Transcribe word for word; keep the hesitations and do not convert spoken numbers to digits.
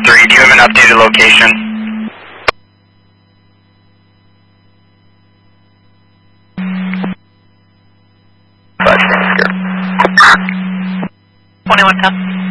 three, do you have an updated location? twenty-one ten.